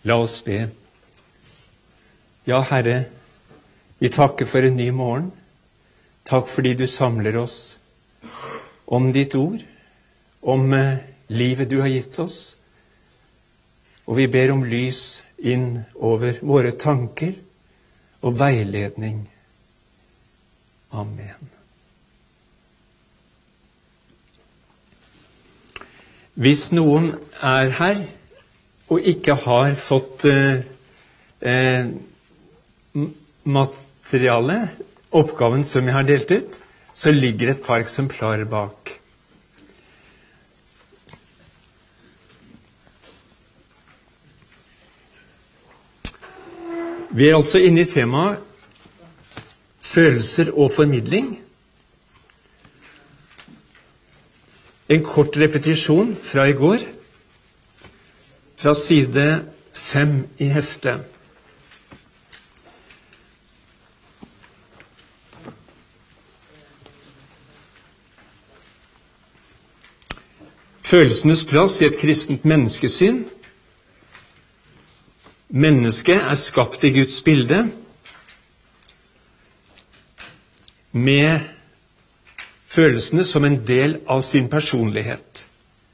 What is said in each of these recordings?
La oss be. Ja, Herre, vi takker for en ny morgen. Takk fordi du samler oss om ditt ord, om livet du har gitt oss. Og vi ber om lys inn over våre tanker og veiledning. Amen. Hvis noen er her og ikke har fått materialet, oppgaven som jeg har delt ut, så ligger et par eksemplarer bak. Vi er altså inne i temaet følelser og formidling. En kort repetisjon fra i går, fra side 5 i heftet. Følelsenes plass i et kristent menneskesyn. Mennesket er skapt i Guds bilde, med følelsene som en del av sin personlighet.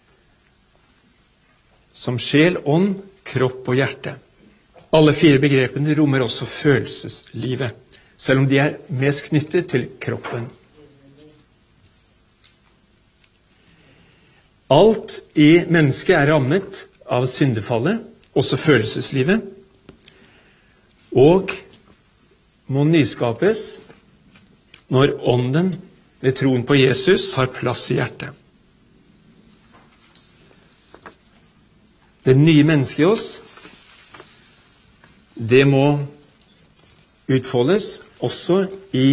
Som sjel, ånd, kropp og hjerte. Alle 4 begrepene rommer også følelseslivet, selv om de er mest knyttet til kroppen. Alt i mennesket er rammet av syndefallet, også følelseslivet, og må nyskapes når ånden ved troen på Jesus har plass i hjertet. Det nye mennesket i oss, det må utfoldes også i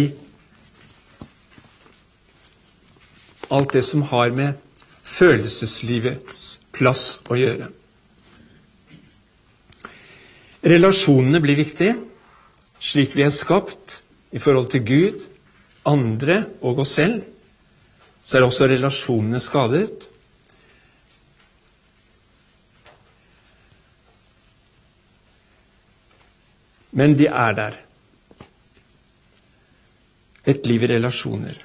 alt det som har med følelseslivets plass å gjøre. Relasjonene blir viktige, slik vi er skapt i forhold til Gud, andre og oss selv, så er også relasjonene skadet. Men de er der. Et liv i relasjoner.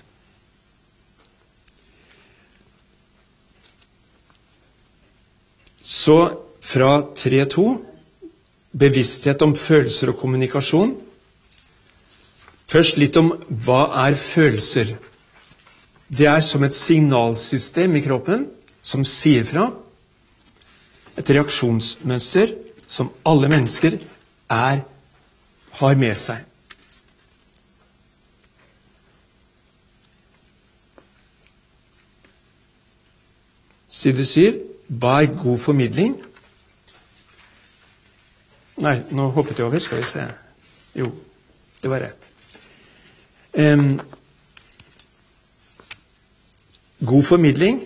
Så fra 3.2, bevissthet om følelser og kommunikasjon. Først litt om hva er følelser. Det er som et signalsystem i kroppen som sier fra. Et reaksjonsmønster som alle mennesker har med seg. Side 7. Hva er god formidling? Nei, nå hoppet jeg over, skal vi se. Jo, det var rett. God formidling,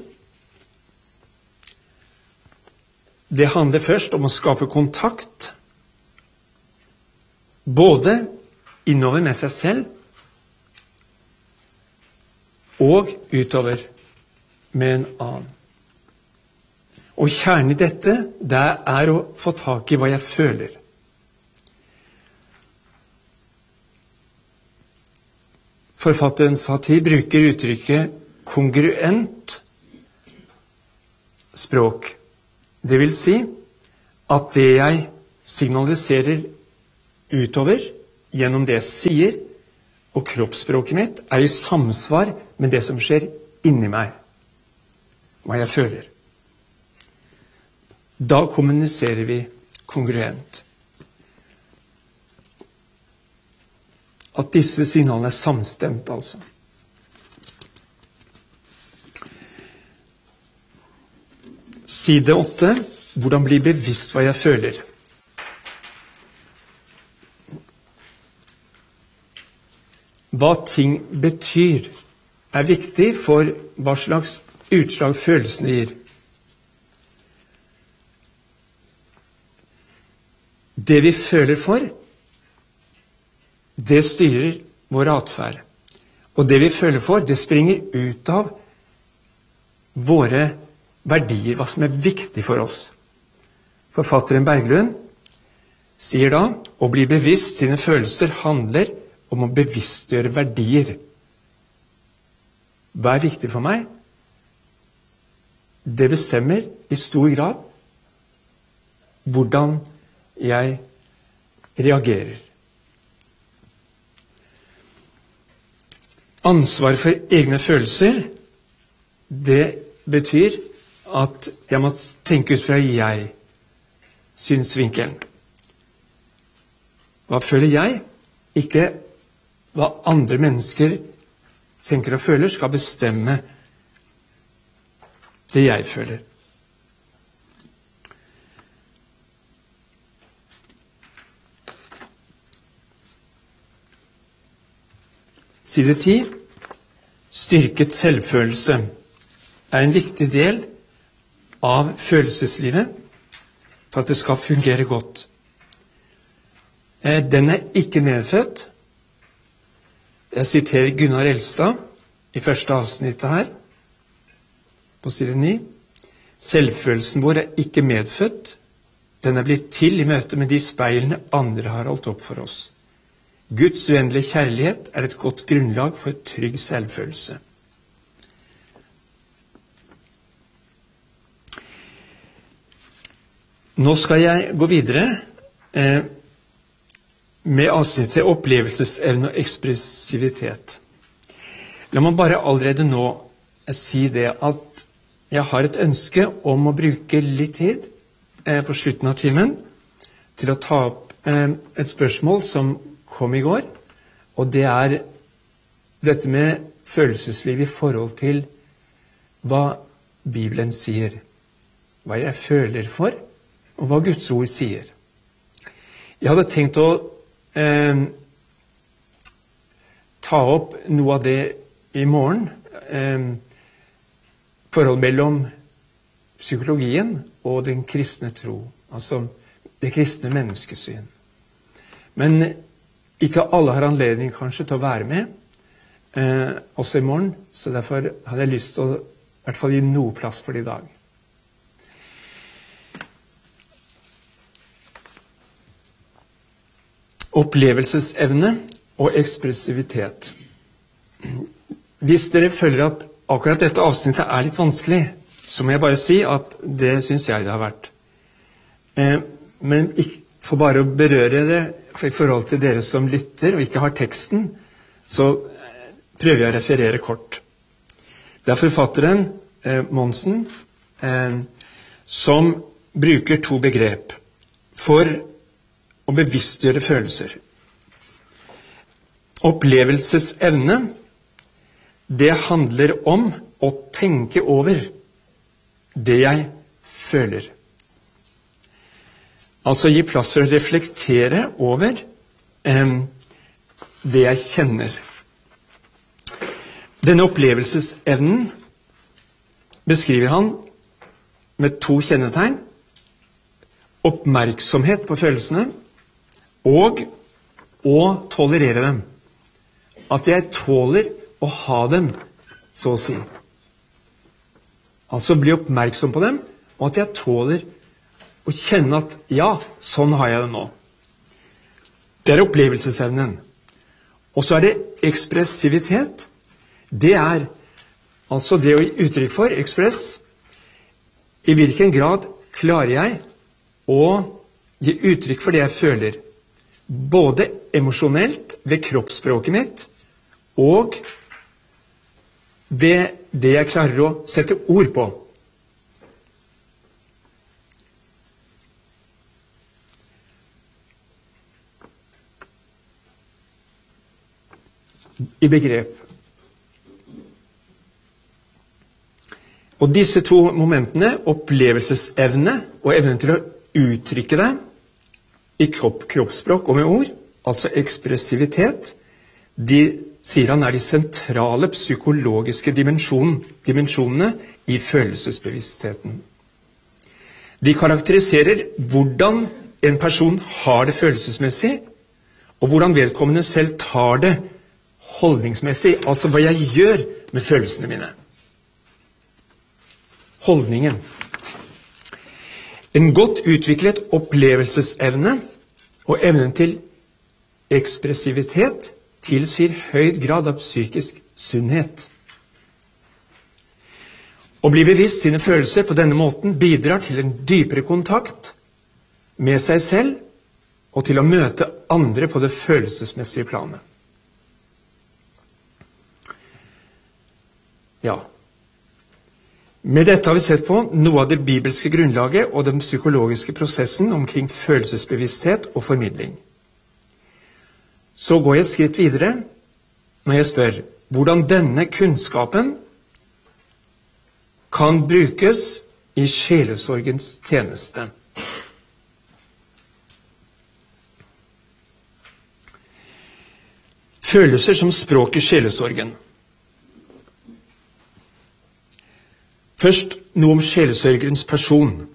det handler først om å skape kontakt, både innover med seg selv og utover med en annen. Og kjernen i dette, det er å få tak i hva jeg føler. Forfatteren Satir bruker uttrykket kongruent språk. Det vil si at det jeg signaliserer utover gjennom det jeg sier, og kroppsspråket mitt er i samsvar med det som skjer inni meg, hva jeg føler. Da kommuniserer vi kongruent. At disse signalene er samstemt, altså. Side 8. Hvordan bli bevisst hva jeg føler. Hva ting betyr, er viktig for hva slags utslag følelsene gir. Det vi føler for, det styrer vår atferd. Og det vi føler for, det springer ut av våre verdier, hva som er viktig for oss. Forfatteren Berglund sier da, å bli bevisst sine følelser handler om å bevisstgjøre verdier. Hva er viktig for meg? Det bestemmer i stor grad hvordan jeg reagerer. Ansvar for egne følelser, det betyr at jeg må tenke ut fra jeg-synsvinkelen. Hva føler jeg? Ikke hva andre mennesker tenker og føler skal bestemme det jeg føler. Side 10. Styrket selvfølelse er en viktig del av følelseslivet for at det skal fungere godt. Den er ikke medfødt. Jeg siterer Gunnar Elstad i første avsnittet her, på side 9. Selvfølelsen vår er ikke medfødt. Den er blitt til i møte med de speilene andre har holdt opp for oss. Guds uendelige kjærlighet er et godt grunnlag for trygg selvfølelse. Nå skal jeg gå videre med avsnittet opplevelsesevne og ekspressivitet. La meg bare allerede nå si det at jeg har et ønske om å bruke litt tid på slutten av timen til å ta opp et spørsmål som kom i går, og det er dette med følelsesliv i forhold til hva Bibelen sier, hva jeg føler for, og hva Guds ord sier. Jeg hadde tenkt å ta opp noe av det i morgen, forhold mellom psykologien og den kristne tro, altså det kristne menneskesyn. Men ikke alle har anledning kanskje til å være med, også i morgen, så derfor hadde jeg lyst til å i hvert fall gi noe plass for det i dag. Opplevelsesevne og ekspressivitet. Hvis dere føler at akkurat dette avsnittet er litt vanskelig, så må jeg bare si at det synes jeg det har vært. Men for bare å berøre det i forhold til dere som lytter og ikke har teksten, så prøver jeg å referere kort. Det er forfatteren Monsen som bruker to begrep for å bevisstgjøre følelser. Opplevelsesevne, det handler om å tenke over det jeg føler. Altså gi plass for å reflektere over det jeg kjenner. Denne opplevelsesevnen beskriver han med to kjennetegn: oppmerksomhet på følelsene og å tolerere dem. At jeg tåler å ha dem, så å si. Altså bli oppmerksom på dem, og at jeg tåler å kjenne at ja, sånn har jeg det nå. Det er opplevelsesevnen. Og så er det ekspressivitet. Det er altså det å gi uttrykk for, ekspress. I hvilken grad klarer jeg å gi uttrykk for det jeg føler, både emosjonelt ved kroppsspråket mitt og ved det jeg klarer å sette ord på. I begrep. Og disse to momentene, opplevelsesevne og evnen til å uttrykke det i kroppsspråk og med ord, altså ekspressivitet, de sier han er de sentrale psykologiske dimensjonene i følelsesbevisstheten. De karakteriserer hvordan en person har det følelsesmessig, og hvordan vedkommende selv tar det holdningsmessig, altså hva jeg gjør med følelsene mine. Holdningen. En godt utviklet opplevelsesevne og evnen til ekspressivitet tilsier høy grad av psykisk sunnhet. Å bli bevisst sine følelser på denne måten bidrar til en dypere kontakt med seg selv og til å møte andre på det følelsesmessige planet. Ja. Med dette har vi sett på noe av det bibelske grunnlaget og den psykologiske prosessen omkring følelsesbevissthet og formidling. Så går jeg et skritt videre når jeg spør hvordan denne kunnskapen kan brukes i sjelesorgens tjeneste. Følelser som språk i sjelesorgen. Først noe om sjelesørgerens person.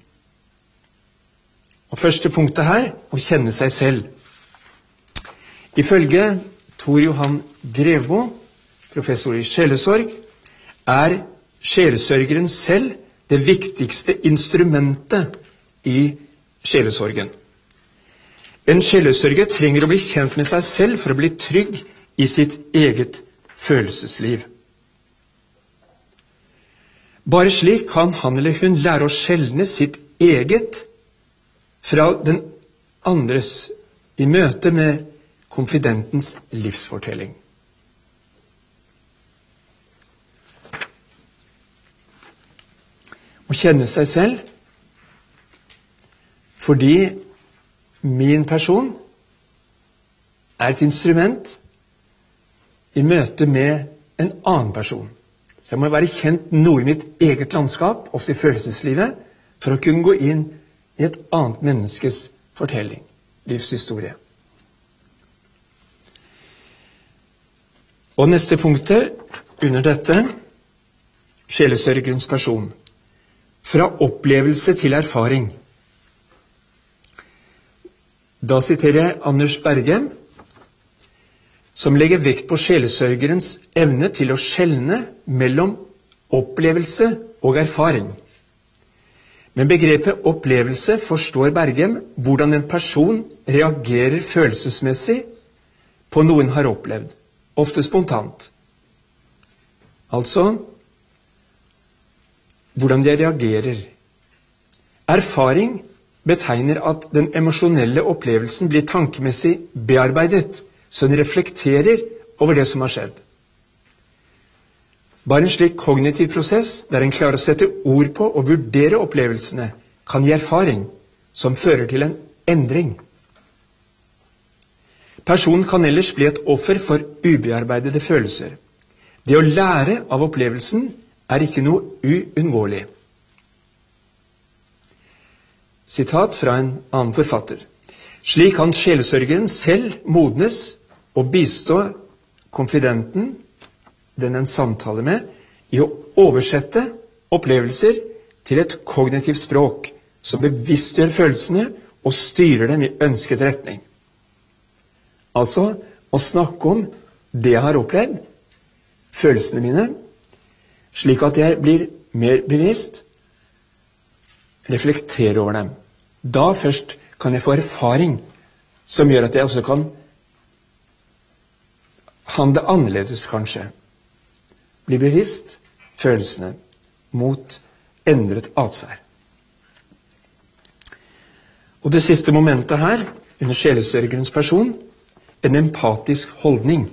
Og første punktet her, å kjenne seg selv. Ifølge Tor Johan Grevbo, professor i sjelesorg, er sjelesørgeren selv det viktigste instrumentet i sjelesorgen. En sjelesørger trenger å bli kjent med seg selv for å bli trygg i sitt eget følelsesliv. Bare slik kan han eller hun lære å skjelne sitt eget fra den andres i møte med konfidentens livsfortelling. Å kjenne seg selv fordi min person er et instrument i møte med en annen person. Så jeg må være kjent noe i mitt eget landskap, også i følelseslivet, for å kunne gå inn i et annet menneskes fortelling, livshistorie. Og neste punktet under dette, sjelesørgerens person. Fra opplevelse til erfaring. Da siterer jeg Anders Berge, som legger vekt på sjelesørgerens evne til å skjelne mellom opplevelse og erfaring. Med begrepet opplevelse forstår Bergem hvordan en person reagerer følelsesmessig på noe en har opplevd, ofte spontant. Altså, hvordan de reagerer. Erfaring betegner at den emosjonelle opplevelsen blir tankemessig bearbeidet, så den reflekterer over det som har skjedd. Bare en slik kognitiv prosess, der en klarer å sette ord på og vurdere opplevelsene, kan gi erfaring som fører til en endring. Personen kan ellers bli et offer for ubearbeidede følelser. Det å lære av opplevelsen er ikke noe uunngåelig. Sitat fra en annen forfatter. Slik kan sjelesørgeren selv modnes og bistå konfidenten, den en samtaler med, i å oversette opplevelser til et kognitivt språk som bevisstgjør følelsene og styrer dem i ønsket retning. Altså å snakke om det jeg har opplevd, følelsene mine, slik at jeg blir mer bevisst, reflektere over dem. Da først kan jeg få erfaring som gjør at jeg også kan handle annerledes, kanskje. Bli bevisst følelsene mot endret atferd. Og det siste momentet her, under sjelesørgerens person, en empatisk holdning.